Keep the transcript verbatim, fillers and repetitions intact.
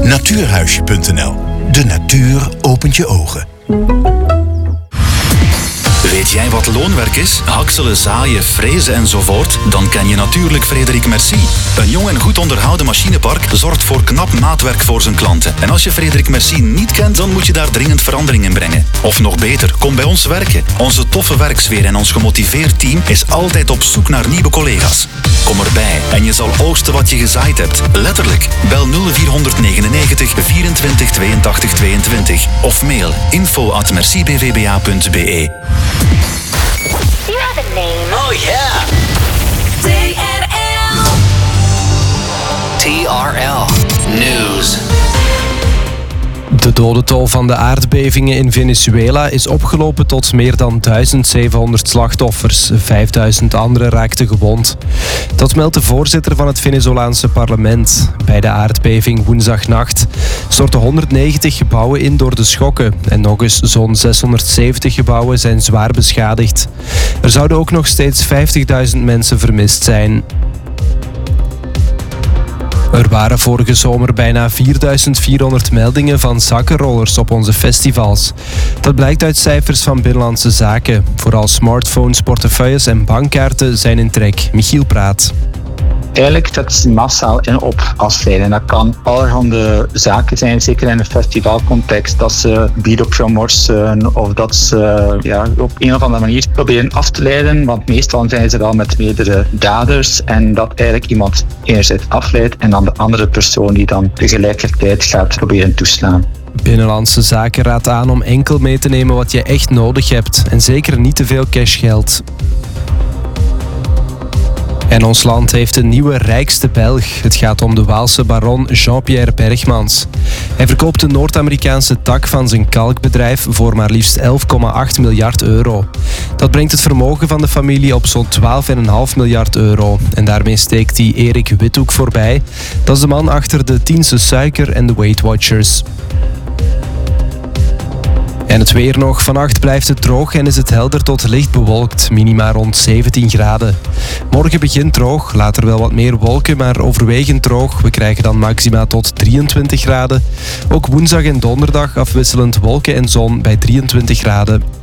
Natuurhuisje punt n l. De natuur opent je ogen. Weet jij wat loonwerk is? Hakselen, zaaien, frezen enzovoort? Dan ken je natuurlijk Frederik Merci. Een jong en goed onderhouden machinepark zorgt voor knap maatwerk voor zijn klanten. En als je Frederik Merci niet kent, dan moet je daar dringend verandering in brengen. Of nog beter, kom bij ons werken. Onze toffe werksfeer en ons gemotiveerd team is altijd op zoek naar nieuwe collega's. Kom erbij en je zal oogsten wat je gezaaid hebt. Letterlijk. Bel nul vier negenennegentig vierentwintig tweeëntachtig tweeëntwintig of mail info at merci b v b a punt b e. You have a name. Oh yeah. T R L. T R L News. De dodental van de aardbevingen in Venezuela is opgelopen tot meer dan duizend zevenhonderd slachtoffers. vijfduizend anderen raakten gewond. Dat meldt de voorzitter van het Venezolaanse parlement. Bij de aardbeving woensdagnacht stortten honderdnegentig gebouwen in door de schokken. En nog eens zo'n zeshonderdzeventig gebouwen zijn zwaar beschadigd. Er zouden ook nog steeds vijftigduizend mensen vermist zijn. Er waren vorige zomer bijna vierduizend vierhonderd meldingen van zakkenrollers op onze festivals. Dat blijkt uit cijfers van Binnenlandse Zaken. Vooral smartphones, portefeuilles en bankkaarten zijn in trek. Michiel Praat. Eigenlijk zet ze massaal in op afleiden. Dat kan allerhande zaken zijn, zeker in een festivalcontext, dat ze bier op gaan morsen of dat ze ja, op een of andere manier proberen af te leiden, want meestal zijn ze wel met meerdere daders en dat eigenlijk iemand enerzijds afleidt en dan de andere persoon die dan tegelijkertijd gaat proberen toeslaan. Binnenlandse Zaken raadt aan om enkel mee te nemen wat je echt nodig hebt en zeker niet te veel cashgeld. En ons land heeft een nieuwe rijkste Belg. Het gaat om de Waalse baron Jean-Pierre Bergmans. Hij verkoopt de Noord-Amerikaanse tak van zijn kalkbedrijf voor maar liefst elf komma acht miljard euro. Dat brengt het vermogen van de familie op zo'n twaalf komma vijf miljard euro. En daarmee steekt hij Erik Withoek voorbij. Dat is de man achter de Tiense Suiker en de Weight Watchers. En het weer nog. Vannacht blijft het droog en is het helder tot licht bewolkt. Minima rond zeventien graden. Morgen begint droog, later wel wat meer wolken, maar overwegend droog. We krijgen dan maxima tot drieëntwintig graden. Ook woensdag en donderdag afwisselend wolken en zon bij drieëntwintig graden.